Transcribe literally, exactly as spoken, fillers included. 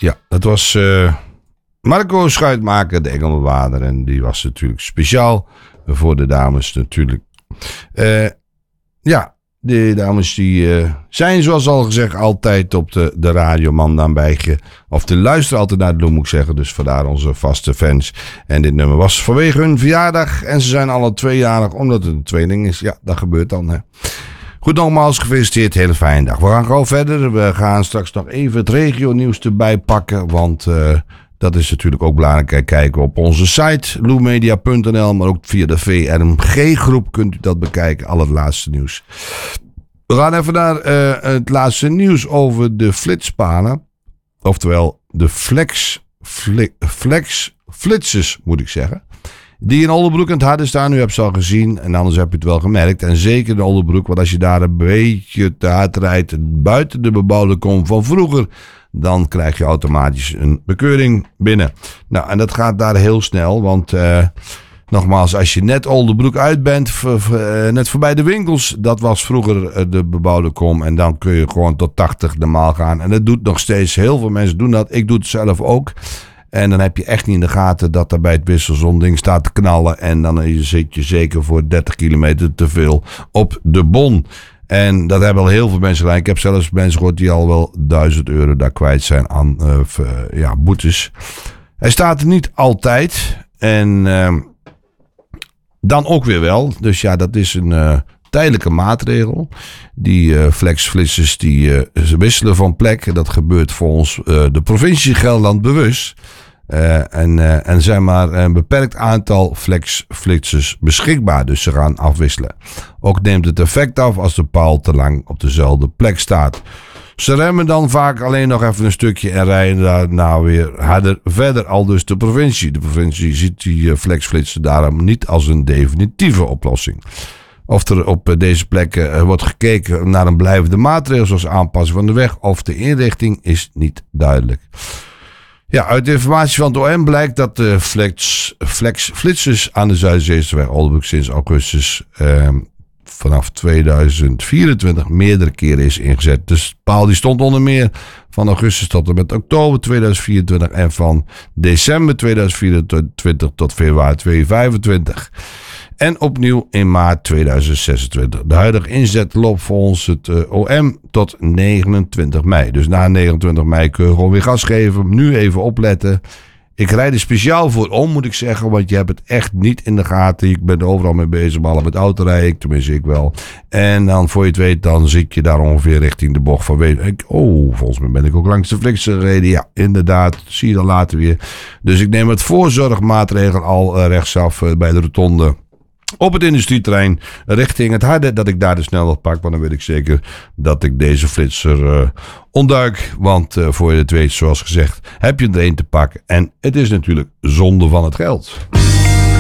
Ja, dat was uh, Marco Schuitmaker, de Engelbewaarder. En die was natuurlijk speciaal voor de dames natuurlijk. Uh, ja, de dames die uh, zijn zoals al gezegd altijd op de, de radioman dan bij je. Of de luisteren altijd naar de loop, moet ik zeggen. Dus vandaar onze vaste fans. En dit nummer was vanwege hun verjaardag. En ze zijn alle tweejarig omdat het een tweeling is. Ja, dat gebeurt dan hè. Goed, nogmaals gefeliciteerd. Hele fijne dag. We gaan gewoon verder. We gaan straks nog even het regionieuws erbij pakken. Want uh, dat is natuurlijk ook belangrijk. Kijk, kijken op onze site loemedia punt n l. Maar ook via de V R M G-groep kunt u dat bekijken. Al het laatste nieuws. We gaan even naar uh, het laatste nieuws over de flitspalen. Oftewel de flex, fli, flex flitsers moet ik zeggen. Die in Oldebroek aan het harde staan. U hebt ze al gezien. En anders heb je het wel gemerkt. En zeker in Oldebroek. Want als je daar een beetje te hard rijdt. Buiten de bebouwde kom van vroeger. Dan krijg je automatisch een bekeuring binnen. Nou, en dat gaat daar heel snel. Want uh, nogmaals, als je net Oldebroek uit bent. V- v- uh, net voorbij de winkels. Dat was vroeger uh, de bebouwde kom. En dan kun je gewoon tot tachtig normaal gaan. En dat doet nog steeds. Heel veel mensen doen dat. Ik doe het zelf ook. En dan heb je echt niet in de gaten dat er bij het wisselzonding staat te knallen. En dan zit je zeker voor dertig kilometer te veel op de bon. En dat hebben al heel veel mensen gedaan. Ik heb zelfs mensen gehoord die al wel duizend euro daar kwijt zijn aan uh, v- ja, boetes. Hij staat er niet altijd. En uh, dan ook weer wel. Dus ja, dat is een uh, tijdelijke maatregel. Die uh, flexflitsers die uh, ze wisselen van plek. Dat gebeurt volgens uh, de provincie Gelderland bewust. Uh, en, uh, en er zijn maar een beperkt aantal flexflitsers beschikbaar. Dus ze gaan afwisselen. Ook neemt het effect af als de paal te lang op dezelfde plek staat. Ze remmen dan vaak alleen nog even een stukje en rijden daarna weer harder verder. Al dus de provincie. De provincie ziet die uh, flexflitser daarom niet als een definitieve oplossing. Of er op deze plekken uh, wordt gekeken naar een blijvende maatregel zoals aanpassing van de weg of de inrichting is niet duidelijk. Ja, uit de informatie van het O M blijkt dat de flex, flexflitsers aan de Zuiderzeeweg Oldebroek sinds augustus uh, vanaf tweeduizend vierentwintig meerdere keren is ingezet. Dus de paal die stond onder meer van augustus tot en met oktober tweeduizend vierentwintig en van december tweeduizend vierentwintig tot februari tweeduizend vijfentwintig. En opnieuw in maart tweeduizend zesentwintig. De huidige inzet loopt volgens het uh, O M tot negenentwintig mei. Dus na negenentwintig mei kun je gewoon weer gas geven. Nu even opletten. Ik rijd er speciaal voor om, moet ik zeggen. Want je hebt het echt niet in de gaten. Ik ben er overal mee bezig. Maar al met autorijden, ik, tenminste ik wel. En dan, voor je het weet, dan zit je daar ongeveer richting de bocht van. Ik, oh, volgens mij ben ik ook langs de flitser gereden. Ja, inderdaad. Zie je dan later weer. Dus ik neem het voorzorgmaatregel al uh, rechtsaf uh, bij de rotonde. Op het industrieterrein richting het harde, dat ik daar de snelweg pak. Want dan weet ik zeker dat ik deze flitser uh, ontduik. Want uh, voor je het weet, zoals gezegd, heb je er een te pakken. En het is natuurlijk zonde van het geld.